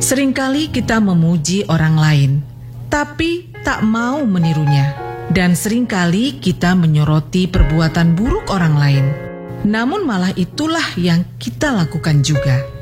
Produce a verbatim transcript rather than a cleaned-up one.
Seringkali kita memuji orang lain, tapi tak mau menirunya. Dan seringkali kita menyoroti perbuatan buruk orang lain, namun malah itulah yang kita lakukan juga.